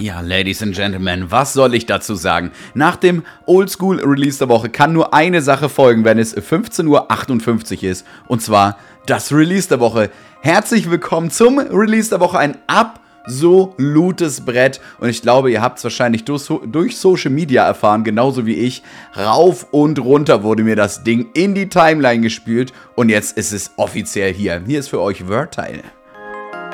Ja, Ladies and Gentlemen, was soll ich dazu sagen? Nach dem Oldschool-Release der Woche kann nur eine Sache folgen, wenn es 15:58 Uhr ist. Und zwar das Release der Woche. Herzlich willkommen zum Release der Woche. Ein absolutes Brett. Und ich glaube, ihr habt es wahrscheinlich durch Social Media erfahren, genauso wie ich. Rauf und runter wurde mir das Ding in die Timeline gespült. Und jetzt ist es offiziell hier. Hier ist für euch Wordteil.